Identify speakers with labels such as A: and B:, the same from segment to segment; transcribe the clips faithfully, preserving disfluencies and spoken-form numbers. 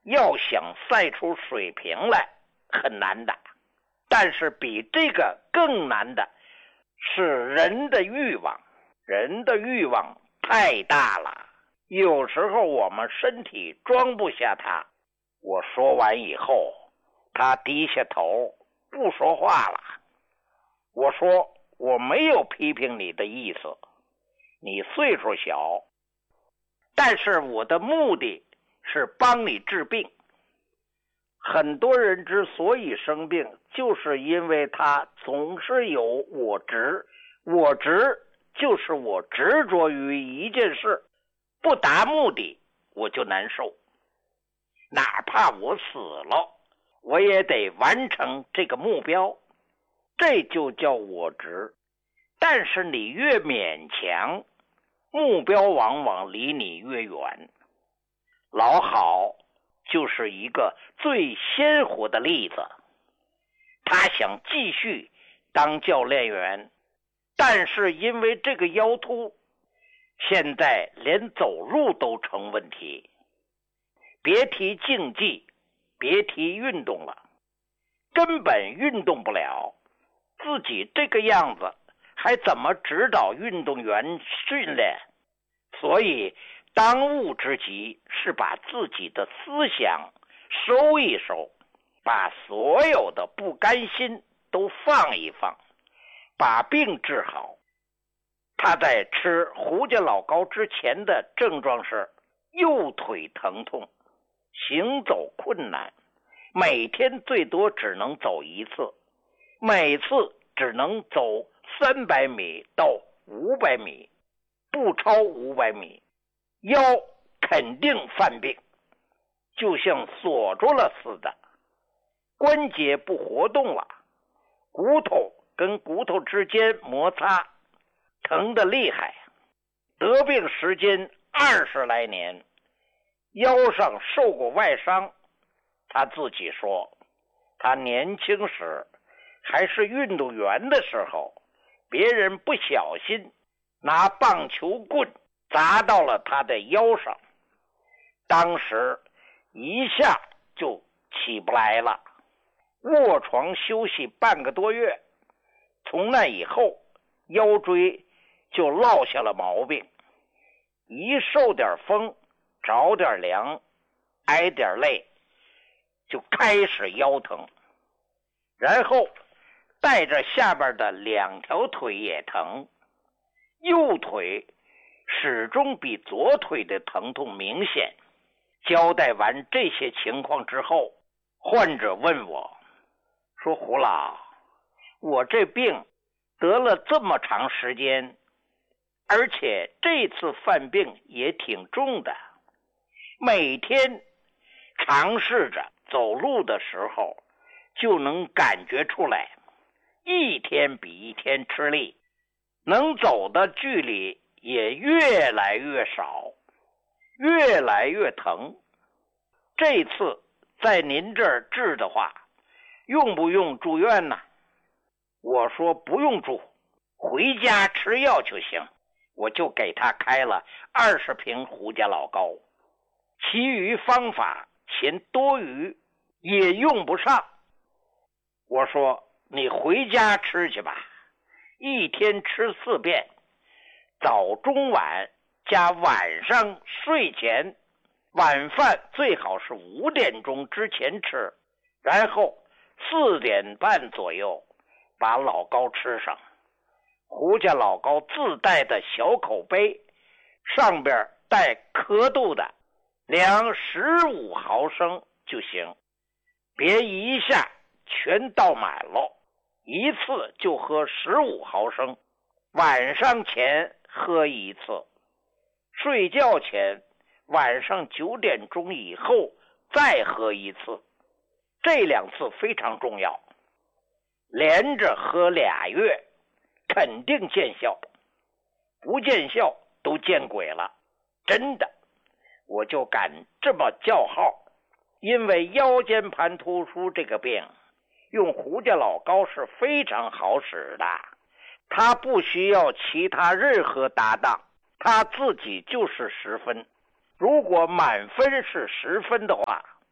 A: 要想赛出水平来很难的，但是比这个更难的是人的欲望。人的欲望太大了，有时候我们身体装不下它。我说完以后，他低下头不说话了。我说我没有批评你的意思，你岁数小，但是我的目的是帮你治病。很多人之所以生病，就是因为他总是有我执。我执就是我执着于一件事，不达目的我就难受，哪怕我死了，我也得完成这个目标，这就叫我执。但是你越勉强，目标往往离你越远。老郝就是一个最鲜活的例子，他想继续当教练员，但是因为这个腰突，现在连走路都成问题，别提竞技，别提运动了，根本运动不了。自己这个样子还怎么指导运动员训练？所以当务之急是把自己的思想收一收，把所有的不甘心都放一放，把病治好。他在吃胡家老膏之前的症状是右腿疼痛，行走困难，每天最多只能走一次，每次只能走三百米到五百米，不超五百米，腰肯定犯病，就像锁住了似的，关节不活动了，骨头跟骨头之间摩擦，疼得厉害。得病时间二十来年，腰上受过外伤。他自己说，他年轻时还是运动员的时候，别人不小心拿棒球棍砸到了他的腰上，当时一下就起不来了，卧床休息半个多月。从那以后，腰椎就落下了毛病，一受点风，着点凉，挨点累，就开始腰疼，然后带着下边的两条腿也疼，右腿始终比左腿的疼痛明显。交代完这些情况之后，患者问我说，胡老，我这病得了这么长时间，而且这次犯病也挺重的，每天尝试着走路的时候就能感觉出来，一天比一天吃力，能走的距离也越来越少，越来越疼。这次在您这儿治的话，用不用住院呢？我说不用住，回家吃药就行。我就给他开了二十瓶胡家老膏，其余方法嫌多余，也用不上。我说你回家吃去吧，一天吃四遍，早中晚加晚上睡前，晚饭最好是五点钟之前吃，然后四点半左右把老膏吃上。胡家老膏自带的小口杯，上边带刻度的，量十五毫升就行，别一下全倒满了，一次就喝十五毫升，晚上前喝一次，睡觉前晚上九点钟以后再喝一次，这两次非常重要，连着喝俩月肯定见效，不见效都见鬼了，真的。我就敢这么叫号，因为腰间盘突出这个病用胡家老膏是非常好使的，它不需要其他任何搭档，它自己就是十分。如果满分是十分的话，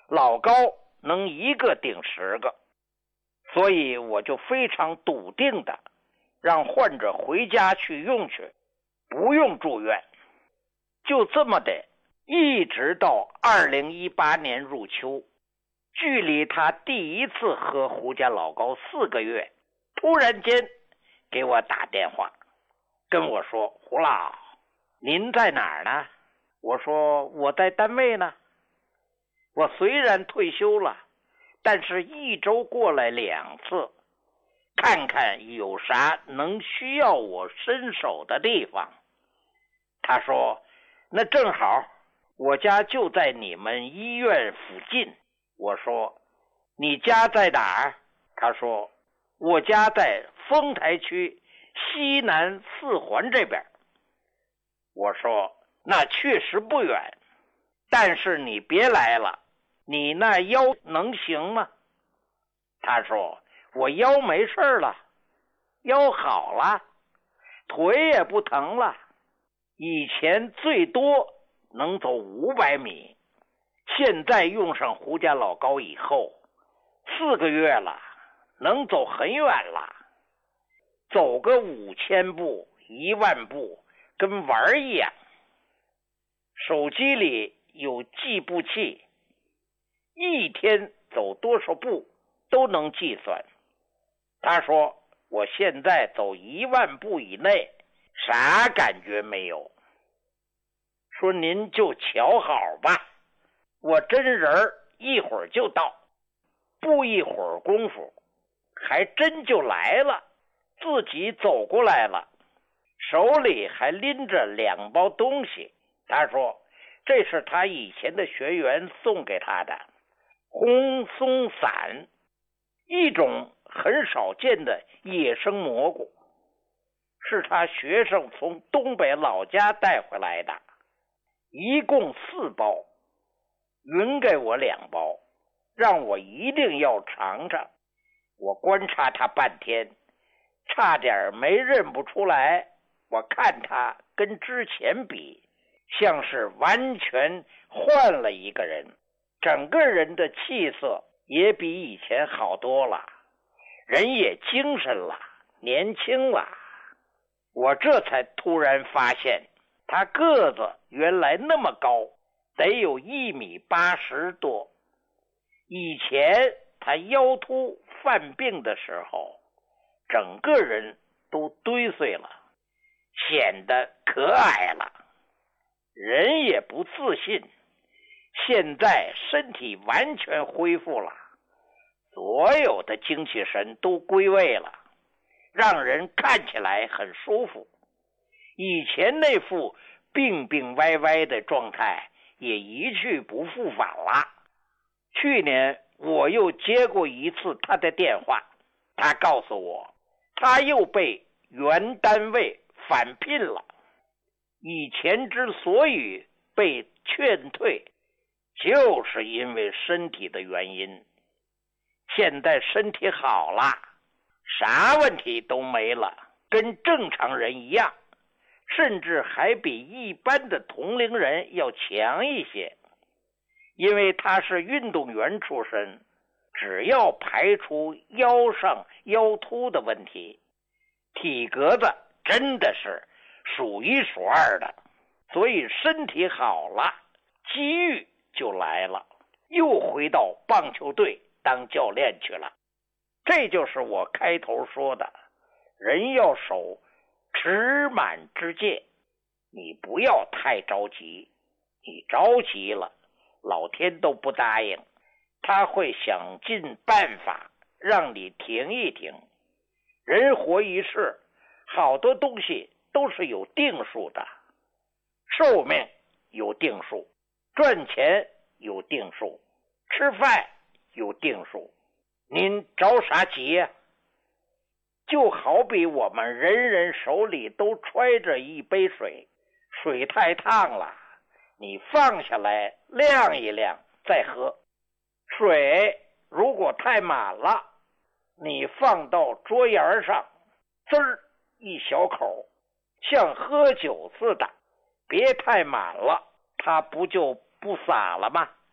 A: 老高能一个顶十个，所以我就非常笃定的让患者回家去用去，不用住院。就这么的一直到二零一八年入秋，距离他第一次喝胡家老高四个月，突然间给我打电话跟我说，胡老，您在哪儿呢？我说我在单位呢。我虽然退休了，但是一周过来两次，看看有啥能需要我伸手的地方。他说，那正好，我家就在你们医院附近。我说，你家在哪儿？他说，我家在丰台区西南四环这边。我说，那确实不远，但是你别来了，你那腰能行吗？他说，我腰没事了，腰好了，腿也不疼了，以前最多能走五百米，现在用上胡家老高以后，四个月了，能走很远了，走个五千步、一万步，跟玩一样。手机里有计步器，一天走多少步都能计算。他说，我现在走一万步以内，啥感觉没有。说您就瞧好吧，我真人一会儿就到。不一会儿功夫，还真就来了，自己走过来了，手里还拎着两包东西。他说，这是他以前的学员送给他的红松散，一种很少见的野生蘑菇，是他学生从东北老家带回来的，一共四包，匀给我两包，让我一定要尝尝。我观察他半天，差点没认不出来。我看他跟之前比，像是完全换了一个人，整个人的气色也比以前好多了，人也精神了，年轻了。我这才突然发现，他个子原来那么高，得有一米八十多。以前他腰突犯病的时候，整个人都堆碎了，显得可矮了，人也不自信。现在身体完全恢复了，所有的精气神都归位了，让人看起来很舒服。以前那副病病歪歪的状态也一去不复返了。去年我又接过一次他的电话，他告诉我，他又被原单位返聘了。以前之所以被劝退，就是因为身体的原因。现在身体好了，啥问题都没了，跟正常人一样，甚至还比一般的同龄人要强一些。因为他是运动员出身，只要排除腰上腰突的问题，体格子真的是数一数二的，所以身体好了，机遇就来了，又回到棒球队当教练去了。这就是我开头说的，人要守持满之戒，你不要太着急，你着急了，老天都不答应，他会想尽办法让你停一停。人活一世，好多东西都是有定数的，寿命有定数，赚钱有定数，吃饭有定数，您着啥急呀？就好比我们人人手里都揣着一杯水，水太烫了，你放下来晾一晾再喝。水如果太满了，你放到桌沿上，滋儿一小口，像喝酒似的，别太满了，它不就不洒了吗？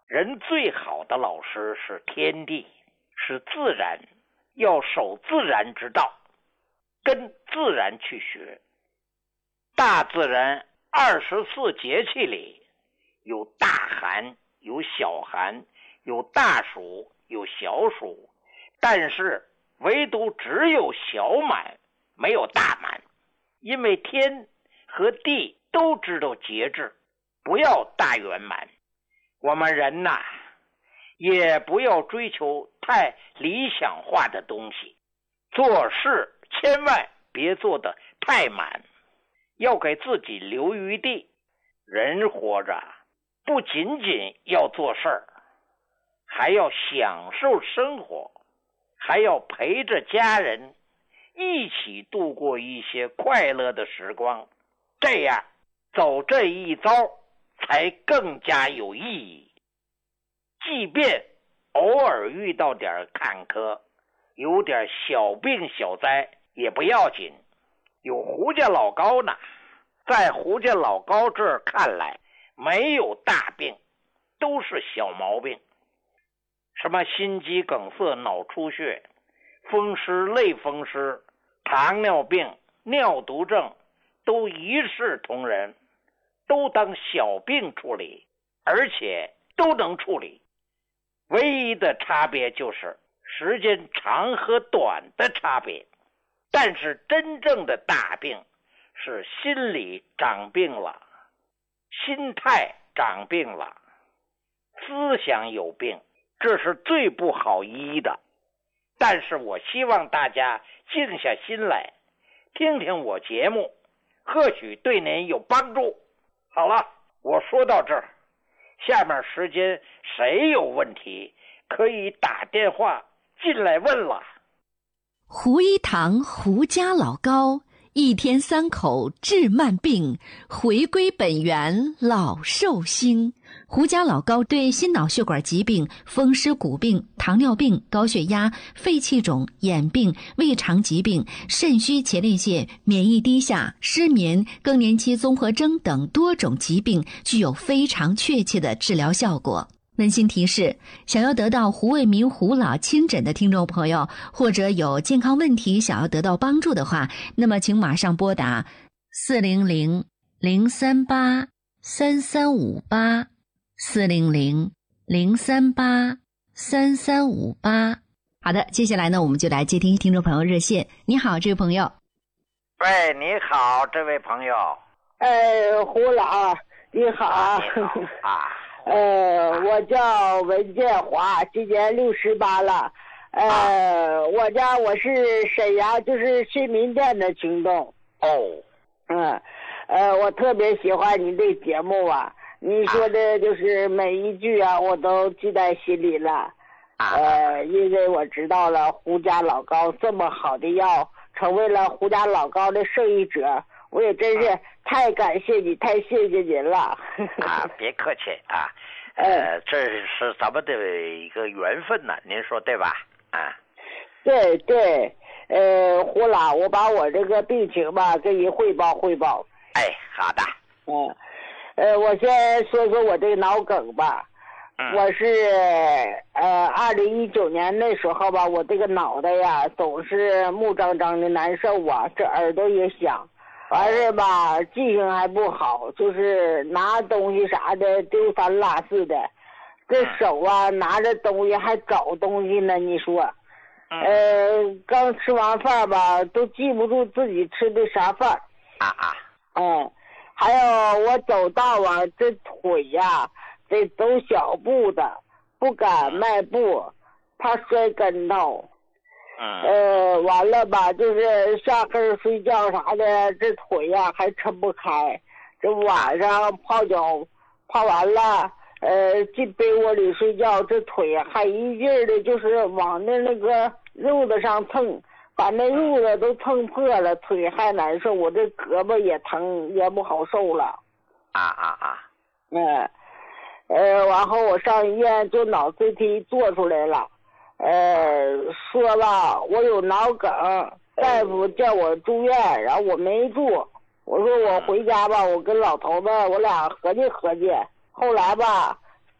A: 人最好的老师是天地，是自然，要守自然之道，跟自然去学。大自然二十四节气里有大寒，有小寒，有大暑，有小暑，但是唯独只有小满，没有大满。因为天和地都知道节制，不要大圆满。我们人呐，也不要追求太理想化的东西，做事千万别做得太满，要给自己留余地。人活着不仅仅要做事儿，还要享受生活，还要陪着家人一起度过一些快乐的时光，这样走这一遭才更加有意义。即便偶尔遇到点坎坷，有点小病小灾也不要紧，有胡家老高呢，在胡家老高这儿看来，没有大病，都是小毛病。什么心肌梗塞、脑出血、风湿、类风湿、糖尿病、尿毒症，都一视同仁，都当小病处理，而且都能处理。唯一的差别就是时间长和短的差别。但是真正的大病是心理长病了，心态长病了，思想有病，这是最不好医的。但是我希望大家静下心来听听我节目，或许对您有帮助。好了，我说到这儿，下面时间谁有问题可以打电话进来问了。
B: 胡一堂胡家老高，一天三口治慢病，回归本源老寿星。胡家老高对心脑血管疾病、风湿骨病、糖尿病、高血压、肺气肿、眼病、胃肠疾病、肾虚前列腺、免疫低下、失眠、更年期综合征等多种疾病具有非常确切的治疗效果。温馨提示，想要得到胡卫民胡老亲诊的听众朋友，或者有健康问题想要得到帮助的话，那么请马上拨打四零零零三八三三五八四零零零三八三三五八。好的，接下来呢，我们就来接听听众朋友热线。你好，这位朋友。
A: 喂，你好，这位朋友。
C: 哎，胡老，你好。
A: 啊你好啊。
C: 呃，我叫文建华，今年六十八了。呃，啊、我家我是沈阳，就是新民店的群众。
A: 哦。
C: 嗯，呃，我特别喜欢你的节目啊，你说的就是每一句啊，我都记在心里了。啊。呃，因为我知道了胡家老高这么好的药，成为了胡家老高的受益者。我也真是太感谢你，太谢谢您了。
A: 啊，别客气啊，呃，这是咱们的一个缘分呢，您说对吧？啊，
C: 对对，呃，胡老，我把我这个病情吧跟您汇报汇报。
A: 哎，好的。
C: 嗯，呃，我先说说我这个脑梗吧。嗯、我是呃，二零一九年那时候吧，我这个脑袋呀总是木张张的难受啊，这耳朵也响。完事吧，记性还不好，就是拿东西啥的丢三落四的，这手啊拿着东西还找东西呢，你说，呃，刚吃完饭吧，都记不住自己吃的啥饭。
A: 啊啊，
C: 嗯，还有我走道啊，这腿呀得走小步的，不敢迈步，怕摔跟头。呃，完了吧，就是下课睡觉啥的，这腿呀、啊、还撑不开。这晚上泡脚，泡完了，呃，进被窝里睡觉，这腿还一劲儿的，就是往那那个褥子上蹭，把那褥子都蹭破了，腿还难受，我这胳膊也疼，也不好受了。
A: 啊啊啊！
C: 嗯，呃，然后我上医院做脑 C T 做出来了。呃，说吧，我有脑梗，大夫叫我住院，然后我没住。我说我回家吧，我跟老头子我俩合计合计。后来吧，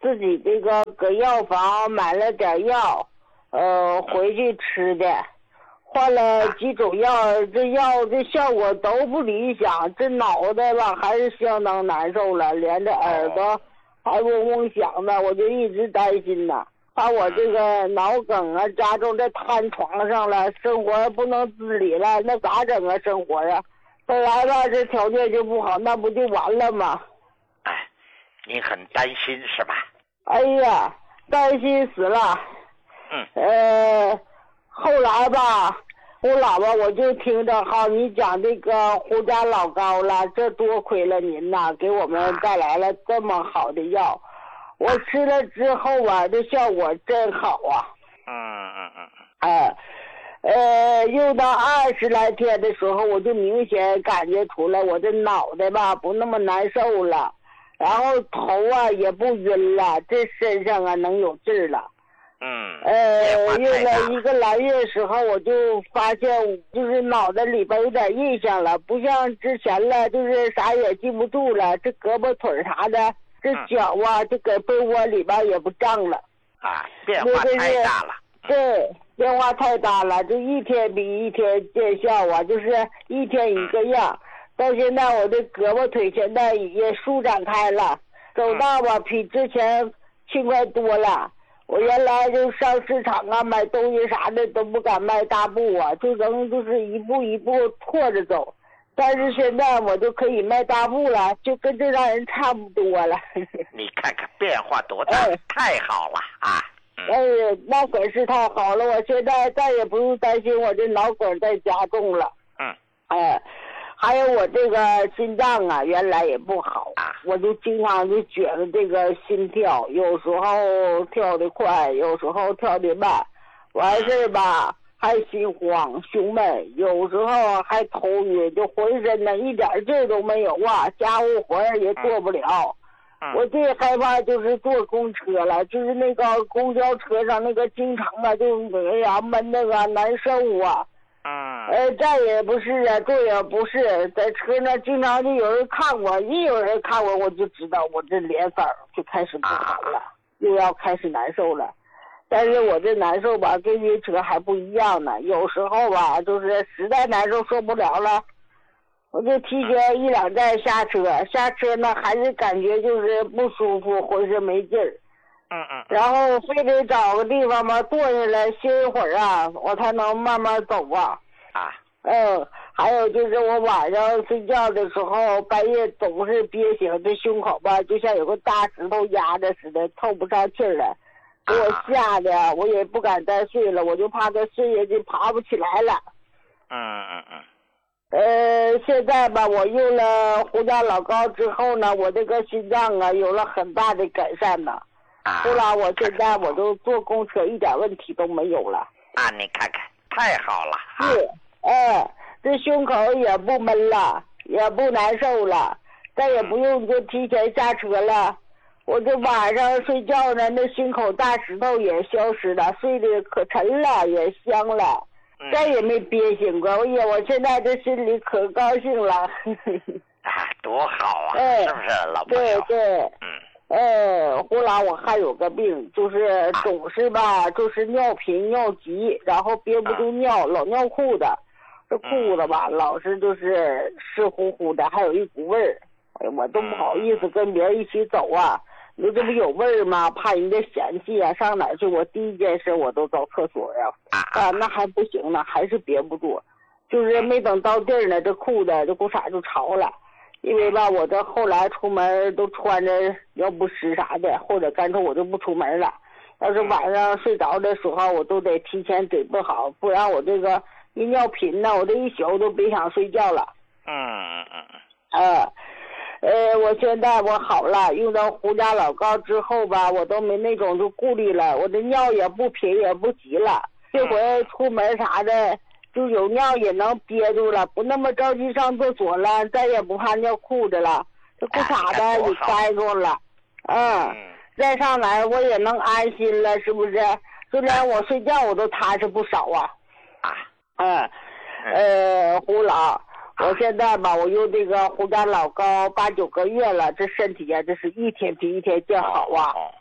C: 自己这个搁药房买了点药，呃，回去吃的，换了几种药，这药这效果都不理想，这脑袋吧还是相当难受了，连着耳朵还嗡嗡响的，我就一直担心呐，怕我这个脑梗啊加重，这瘫床上了，生活不能自理了，那咋整啊生活啊？本来吧这条件就不好，那不就完了吗？
A: 哎，你很担心是吧？
C: 哎呀，担心死了。
A: 嗯。
C: 呃，后来吧，胡老吧，我就听着哈，你讲这个胡家老高了，这多亏了您呐，给我们带来了这么好的药。我吃了之后啊，这效果真好啊。
A: 嗯嗯嗯。
C: 哎。呃，用到二十来天的时候，我就明显感觉出来，我这脑袋吧不那么难受了，然后头啊也不晕了，这身上啊能有劲儿了。
A: 嗯。
C: 呃，用了一个来月时候，我就发现就是脑袋里边有点印象了，不像之前了，就是啥也记不住了，这胳膊腿啥的，这脚啊，就搁被窝里边也不胀了。
A: 啊，变化太大了。
C: 对。变化太大了，就一天比一天见效啊，就是一天一个样。到现在我的胳膊腿现在也舒展开了，走道吧比之前轻快多了。我原来就上市场啊买东西啥的都不敢迈大步啊，就能就是一步一步拖着走。但是现在我就可以迈大步了，就跟这让人差不多了。
A: 你看看变化多大，哎、太好了啊！
C: 哎呀，那可是太好了！我现在再也不用担心我这脑梗再加重了。
A: 嗯。
C: 哎，还有我这个心脏啊，原来也不好，
A: 啊、
C: 我就经常就觉得这个心跳有时候跳得快，有时候跳得慢，完事吧还心慌胸闷，有时候还头晕，就浑身呢一点劲儿都没有啊，家务活也做不了。
A: 嗯
C: 我最害怕就是坐公车了，就是那个公交车上那个经常啊，就哎呀闷那个难受啊。
A: 嗯。
C: 呃，站也不是啊，坐也不是，在车上经常就有人看我，一有人看我，我就知道我这脸色就开始不好了，又要开始难受了。但是我这难受吧，跟晕车还不一样呢。有时候吧，就是实在难受受不了了。我就提前一两站下车，下车呢还是感觉就是不舒服，浑身没劲儿。
A: 嗯嗯。
C: 然后非得找个地方吧坐下来歇一会儿啊，我才能慢慢走啊。
A: 啊。
C: 嗯，还有就是我晚上睡觉的时候，半夜总是憋醒，这胸口吧就像有个大石头压着似的，透不上气儿来，给我吓得我也不敢再睡了，我就怕他睡下去爬不起来了。
A: 嗯嗯嗯。
C: 呃，现在吧，我用了胡家老高之后呢，我这个心脏啊有了很大的改善呢。
A: 啊。
C: 后来我现在我都坐公车一点问题都没有了。
A: 啊，你看看，太好了。
C: 是，哎，这胸口也不闷了，也不难受了，再也不用就提前下车了。我这晚上睡觉呢，那心口大石头也消失了，睡得可沉了，也香了。再也没憋醒过，哎呀，我现在这心里可高兴了。
A: 啊，多好啊！
C: 哎、
A: 是不是老朋友？
C: 对对。
A: 嗯。
C: 哎，胡老，我还有个病，就是总是吧，就是尿频尿急，然后憋不住尿，老尿裤子，这裤子吧，老是就是湿乎乎的，还有一股味儿，哎，我都不好意思跟别人一起走啊。你这不有味儿吗？怕人家嫌弃啊！上哪儿去？我第一件事我都找厕所呀、啊。啊，那还不行呢，还是憋不住，就是没等到地儿呢，这裤子这裤衩就潮了。因为吧，我这后来出门都穿着尿不湿啥的，或者干脆我就不出门了。要是晚上睡着的时候，我都得提前准备好，不然我这个一尿频呢，我这一宿都别想睡觉了。
A: 嗯嗯嗯。
C: 呃。呃，我现在我好了，用到胡家老高之后吧，我都没那种就顾虑了，我这尿也不频也不急了，这回出门啥的就有尿也能憋住了，不那么着急上厕所了，再也不怕尿裤子了，这裤衩子也干住了，嗯，再上哪儿我也能安心了，是不是？就连我睡觉我都踏实不少啊。
A: 啊，
C: 嗯，呃，胡老。我现在吧，我用这个胡家老高八九个月了，这身体呀、啊，这是一天比一天见好啊。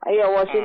C: 哎呀，我现